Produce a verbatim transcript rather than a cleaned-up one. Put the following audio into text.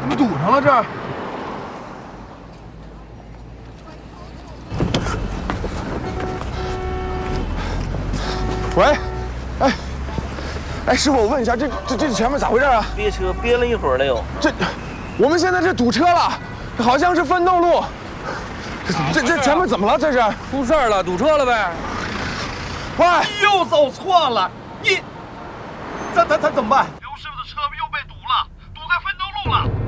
怎么堵上了这儿？喂，哎，哎，师傅，我问一下，这这这前面咋回事啊？ 憋车憋了一会儿了又。 这，我们现在这堵车了，好像是奋斗路。这这这前面怎么了？这是出事儿了，堵车了呗？ 喂， 又走错了，你，咱咱咱怎么办？ 刘师傅的车又被堵了，堵在奋斗路了。